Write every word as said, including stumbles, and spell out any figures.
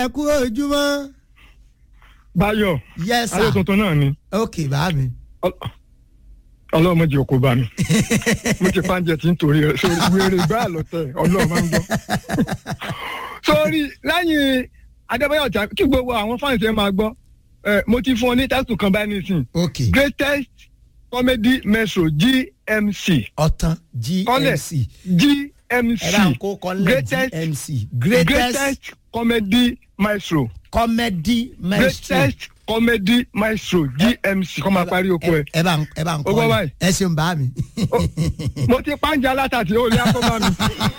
ẹ kú ojúmọ́. Báyọ̀. Yes sir. Ayé tuntun náà ni. Ok bá mi. Ọlọ́run mo jẹ́ òkú bá mi. Mo ti pàǹjẹ̀ tí ń torí rẹ̀ sórí wéré gbá àlọ́tẹ̀ Ọlọ́run máa ń gbọ́. Sórí lẹ́yìn Adébáyọ̀ tí kí gbogbo àwọn fáǹsì ẹ máa gbọ́. Mo ti fún ọ ní tẹ́sítù kan báyìí nísìn. Ok. Greatest comedy metro G M C. Ọ̀tàn G M C. G M C. Ẹ bá ń kó kọ́lẹ̀ G M C. Greatest, Greatest comedy maestro. Comedy maestro. Greatest comedy maestro G M C kọ́ máa parí oko ẹ̀. Ẹ bá ń ẹ bá ń kọ́ ẹ ṣeun bá mi. Mo ti pàǹjà látàtì ó lé àkọ́bá mi.